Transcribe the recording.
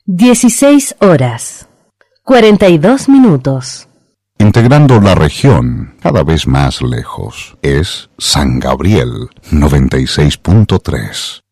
16 horas, 42 minutos. Integrando la región cada vez más lejos, es San Gabriel 96.3.